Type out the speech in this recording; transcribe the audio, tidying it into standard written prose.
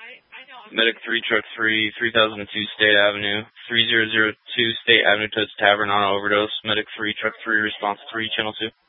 Medic 3, Truck 3, 3002 State Avenue, 3002 State Avenue to its Tavern on overdose. Medic 3, Truck 3, response 3, Channel 2.